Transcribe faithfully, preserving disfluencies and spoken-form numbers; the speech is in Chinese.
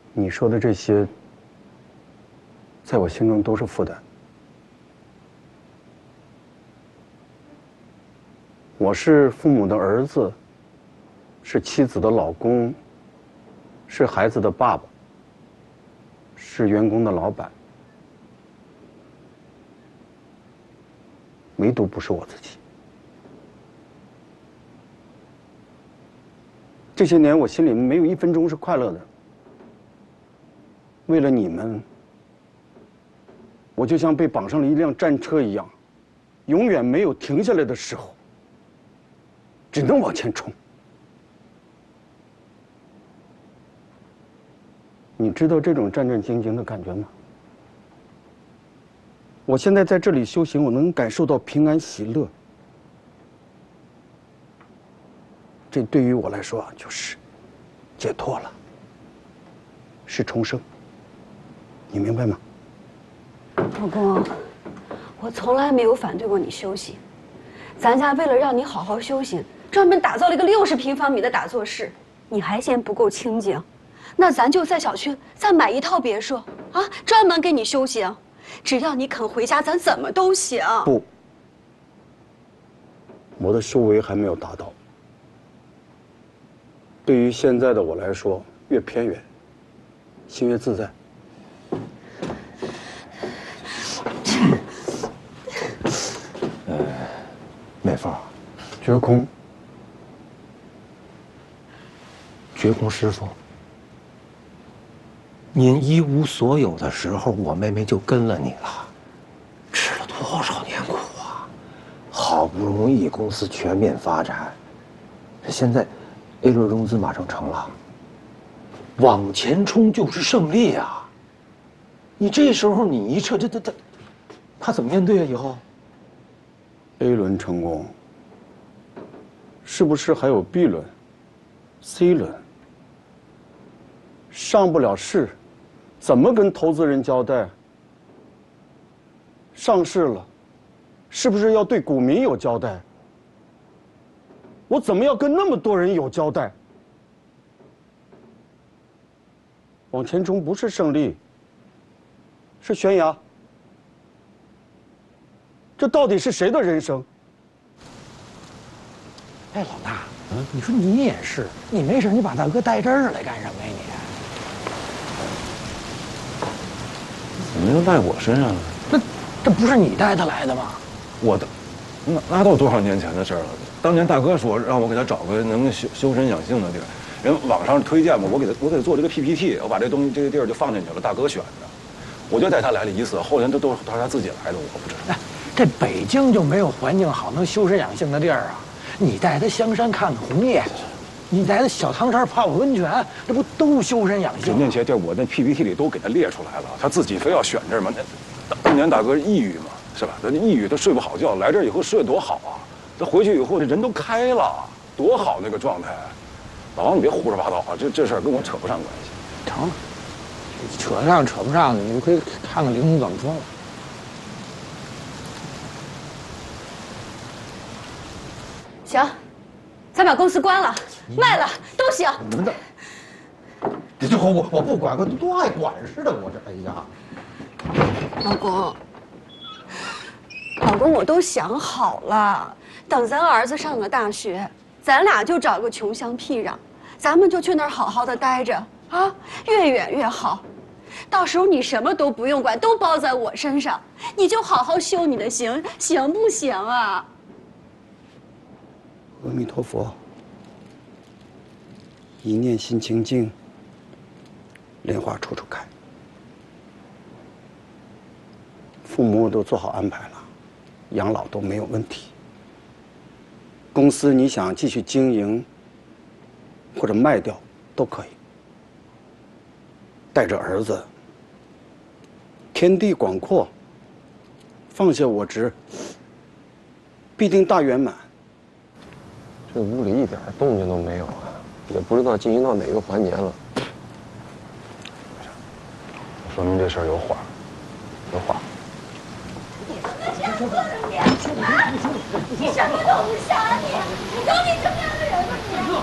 你说的这些，在我心中都是负担。我是父母的儿子，是妻子的老公，是孩子的爸爸，是员工的老板，唯独不是我自己。这些年，我心里没有一分钟是快乐的。为了你们，我就像被绑上了一辆战车一样，永远没有停下来的时候，只能往前冲。你知道这种战战兢兢的感觉吗？我现在在这里修行，我能感受到平安喜乐。这对于我来说啊，就是解脱了，是重生。你明白吗？ 老公，我从来没有反对过你修行。咱家为了让你好好修行，专门打造了一个六十平方米的打坐室。你还嫌不够清静，那咱就在小区再买一套别墅啊，专门给你修行。只要你肯回家，咱怎么都行。 不，我的修为还没有达到。对于现在的我来说，越偏远，心越自在。 呃，美凤， 觉空， 觉空师傅，您一无所有的时候，我妹妹就跟了你了，吃了多少年苦啊！好不容易公司全面发展，现在 A 轮融资马上成了，往前冲就是胜利啊！你这时候你一撤，这这这，他怎么面对啊？以后 A 轮成功，是不是还有 B 轮、C 轮？上不了市，怎么跟投资人交代？上市了，是不是要对股民有交代？我怎么要跟那么多人有交代？往前冲不是胜利，是悬崖。这到底是谁的人生？ 哎，老大，嗯，你说你也是，你没事你把大哥带这儿来干什么呀？你怎么又赖我身上了？ 那这不是你带他来的吗？ 我的，那那都多少年前的事了？当年大哥说让我给他找个能修修身养性的地儿，人网上推荐嘛，我给他我给他做这个 P P T， 我把这东西这个地儿就放进去了，大哥选的，我就带他来了一次，后来都都都是他自己来的，我不知道。 哎，这北京就没有环境好能修身养性的地儿啊？你带他香山看看红叶，你带他小汤山泡泡温泉，这不都修身养性？ 那些地儿我那 P P T 里都给他列出来了，他自己非要选这儿嘛。那当年大哥抑郁嘛，是吧？他抑郁，他睡不好觉，来这儿以后睡得多好啊！他回去以后这人都开了，多好那个状态。老王，你别胡说八道啊！这这事儿跟我扯不上关系。 成了，扯上扯不上的，你们可以看看玲珑怎么说了。 行，咱把公司关了，卖了都行。 你们的，这我我我不管，我多爱管似的，我这哎呀。 老公，老公，我都想好了，等咱儿子上了大学，咱俩就找个穷乡僻壤，咱们就去那儿好好的待着啊，越远越好。到时候你什么都不用管，都包在我身上，你就好好修你的行，行不行啊？ 阿弥陀佛，一念心清净，莲花处处开。父母都做好安排了，养老都没有问题。公司你想继续经营，或者卖掉都可以。带着儿子，天地广阔，放下我执，必定大圆满。 这屋里一点动静都没有啊，也不知道进行到哪个环节了。 说明这事儿有缓，有缓。 你他妈这样做人脸，你什么都不想你，有你这么样的人吗你？